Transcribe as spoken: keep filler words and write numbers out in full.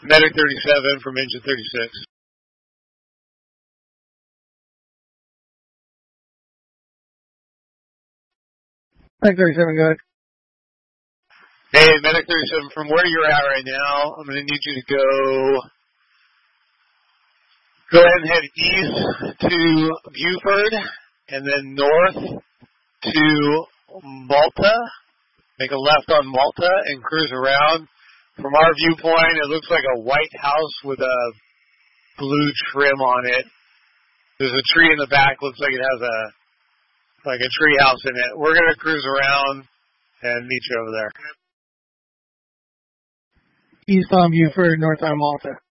Medic thirty-seven from engine thirty-six. Medic thirty-seven, go ahead. Hey, Medic thirty-seven, from where you're at right now, I'm going to need you to go, go ahead and head east to Buford, and then north to Malta. Make a left on Malta and cruise around. From our viewpoint, it looks like a white house with a blue trim on it. There's a tree in the back. Looks like it has a like a tree house in it. We're going to cruise around and meet you over there. East on Buford, north on Malta.